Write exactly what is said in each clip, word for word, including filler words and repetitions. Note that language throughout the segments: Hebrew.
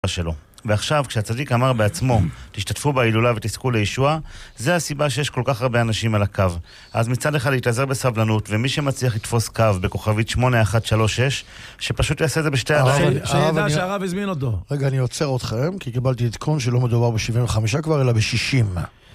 שלו. ועכשיו, כשהצדיק אמר בעצמו, תשתתפו בהילולה ותזכו לישוע, זה הסיבה שיש כל כך הרבה אנשים על הקו. אז מצד אחד להתעזר בסבלנות, ומי שמצליח לתפוס קו בכוכבית שמונה אחת שלוש שש, שפשוט יעשה את זה בשתי ידיים. שידע שהרב הזמין אותו. רגע, אני עוצר אתכם, כי קיבלתי עדכון שלא מדובר ב-שבעים וחמש כבר, אלא ב-שישים.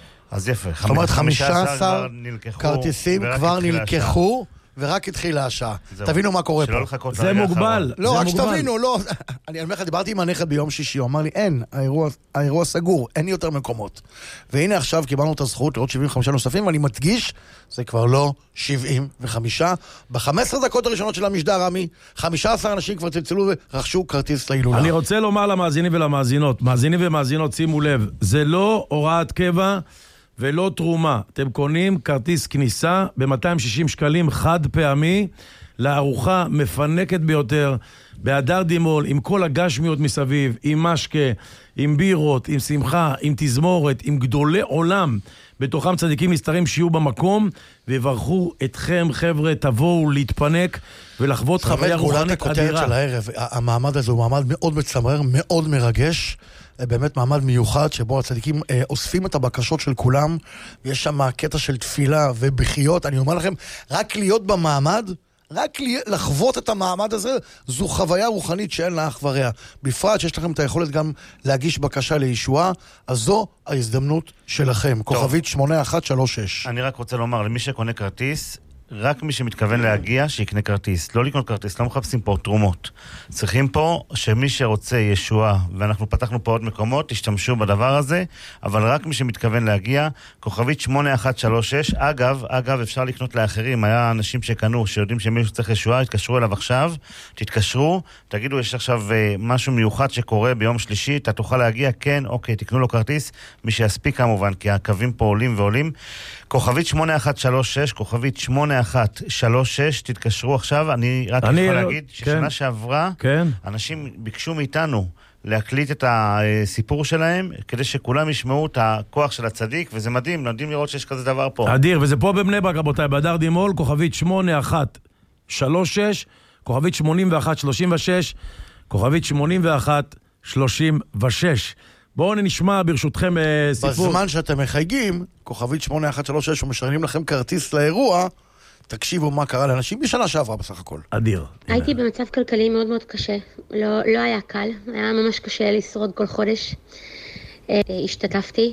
אז יפה. זאת אומרת, חמישה עשר כרטיסים כבר נלקחו, ורק התחילה השעה. תבינו מה קורה פה. זה מוגבל. לא, רק שתבינו, לא. אני אומר לך, דיברתי עם הנכד ביום שישי, הוא אמר לי, אין, האירוע סגור, אין יותר מקומות. והנה עכשיו קיבלנו את הזכות לראות שבעים וחמישה נוספים, ואני מדגיש, זה כבר לא שבעים וחמישה. ב-חמש עשרה דקות הראשונות של המשדר, רמי, חמישה עשר אנשים כבר צלצלו ורכשו כרטיס להילולה. אני רוצה לומר למאזינים ולמאזינות, מאזינים ומאזינות, שימו לב, זה לא הוראת קבע, ולא תרומה. אתם קונים כרטיס כניסה ב-מאתיים ושישים שקלים חד פעמי לארוחה מפנקת ביותר בהדר דימול, עם כל הגשמיות מסביב, עם משקה, עם בירות, עם שמחה, עם תזמורת, עם גדולי עולם. בתוכם צדיקים נסתרים שיהיו במקום ויברכו אתכם, חבר'ה, תבואו להתפנק ולחוות חוויה רוחנית אדירה. של הערב, המעמד הזה הוא מעמד מאוד מצמרר, מאוד מרגש. באמת מעמד מיוחד שבו הצדיקים אה, אוספים את הבקשות של כולם, ויש שם קטע של תפילה ובחיות. אני אומר לכם, רק להיות במעמד, רק לחוות את המעמד הזה, זו חוויה רוחנית שאין לה אח ורע. בפרט שיש לכם את היכולת גם להגיש בקשה לישועה, אז זו ההזדמנות שלכם. כוכבית שמונה אחת שלוש שש. אני רק רוצה לומר, למי שקונה כרטיס, רק מי שמתכוון להגיע, שיקנה כרטיס. לא לקנות כרטיס, לא מחפשים פה תרומות. צריכים פה שמי שרוצה ישועה, ואנחנו פתחנו פה עוד מקומות, תשתמשו בדבר הזה, אבל רק מי שמתכוון להגיע, כוכבית שמונה אחת שלוש שש. אגב, אגב, אפשר לקנות לאחרים. היה אנשים שקנו, שיודעים שמישהו צריך ישועה, התקשרו אליו עכשיו, תתקשרו, תגידו, יש עכשיו משהו מיוחד שקורה ביום שלישי, אתה תוכל להגיע, כן, אוקיי, תקנו לו כרטיס, מי שיספיק כמובן, כי הקווים פה עולים ועולים. כוכבית שמונה אחת שלוש שש, כוכבית שמונה אחת שלוש שש, תתקשרו עכשיו. אני רק אני יכול להגיד ששנה כן. שעברה, כן. אנשים ביקשו מאיתנו להקליט את הסיפור שלהם, כדי שכולם ישמעו את הכוח של הצדיק, וזה מדהים, נדעים לראות שיש כזה דבר פה. אדיר, וזה פה בבני ברק, רבותיי, בהדר דימול, כוכבית שמונה אחת שלוש שש, כוכבית שמונים ואחת שלושים ושש, כוכבית שמונים ואחת שלושים ושש. בואו נשמע ברשותכם סיפור. בזמן שאתם מחייגים, כוכבית שמונה אחת שלוש שש ומשלמים לכם כרטיס לאירוע, תקשיבו מה קרה לאנשים בשנה שעברה בסך הכל. אדיר. הייתי במצב כלכלי מאוד מאוד קשה. לא, לא היה קל, היה ממש קשה לשרוד כל חודש. השתתפתי,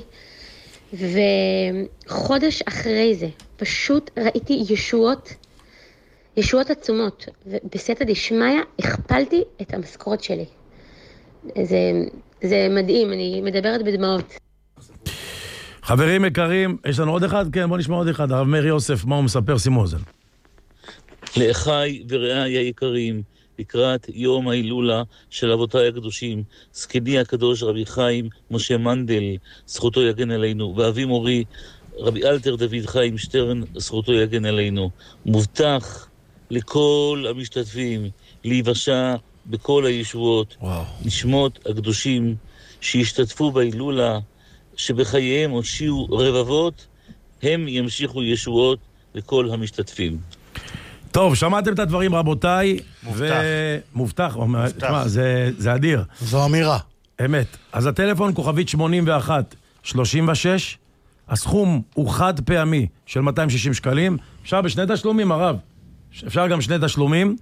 וחודש אחרי זה פשוט ראיתי ישועות, ישועות עצומות, ובסייעתא דשמיא הכפלתי את המשכורת שלי. זה... זה מדהים, אני מדברת בדמעות. חברים יקרים, יש לנו עוד אחד? כן, בוא נשמע עוד אחד. הרב מאיר יוסף, מה הוא מספר? שימו אוזן. לאחיי ורעיי היקרים, לקראת יום ההילולה של אבותיי הקדושים, זקני הקדוש רבי חיים משה מנדל, זכותו יגן עלינו, ואבי מורי רבי אלתר דוד חיים שטרן, זכותו יגן עלינו. מובטח לכל המשתתפים להיוושע בכל הישועות, וואו. נשמות הקדושים שהשתתפו בהילולה, שבחייהם הושיעו רבבות, הם ימשיכו ישועות לכל המשתתפים. טוב, שמעתם את הדברים רבותיי. מובטח. מובטח. מובטח. זה, זה אדיר. זו אמירה. אמת. אז הטלפון כוכבית שמונים ואחת שלושים ושש, הסכום הוא חד פעמי של מאתיים ושישים שקלים, אפשר בשני תשלומים הרב, אפשר גם שני תשלומים,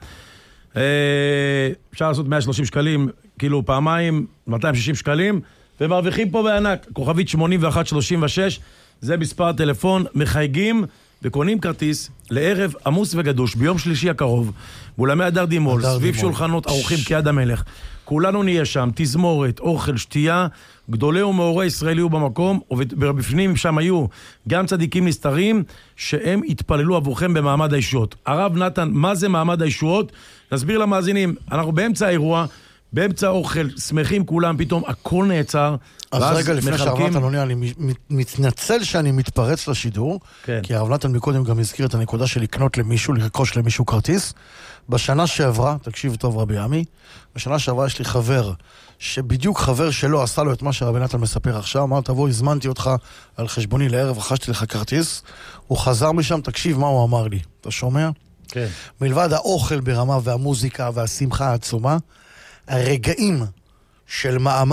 אפשר לעשות מאה ושלושים שקלים, כאילו פעמיים, מאתיים ושישים שקלים, ומרוויחים פה בענק. כוכבית שמונים ואחת שלושים ושש, זה מספר הטלפון, מחייגים וקונים כרטיס לערב עמוס וגדוש ביום שלישי הקרוב, באולמי הדר דימול, סביב שולחנות ערוכים כיד המלך. כולנו נהיה שם, תזמורת, אוכל, שתייה, גדולי ומאורי ישראלי הוא במקום, ובפנים שם היו גם צדיקים נסתרים, שהם התפללו עבורכם במעמד הישועות. הרב נתן, מה זה מעמד הישועות? נסביר למאזינים, אנחנו באמצע האירוע, באמצע האוכל, שמחים כולם, פתאום הכל נעצר. אז רגע, לפני שהרב נתן, אני מתנצל שאני מתפרץ לשידור, כי הרב נתן מקודם גם הזכיר את הנקודה של לקנות למישהו, לרכוש למישהו כרטיס. בשנה שעברה, תקשיב טוב רבי עמי, בשנה שעברה יש לי חבר, שבדיוק חבר שלו עשה לו את מה שרבי נתן מספר עכשיו, אמר, תבוא, הזמנתי אותך על חשבוני לערב, רכשתי לך כרטיס, הוא חזר משם, תקשיב מה הוא אמר לי, אתה שומע? כן. מלבד האוכל ברמה והמוזיקה והשמחה העצומה, הרגעים של מעמד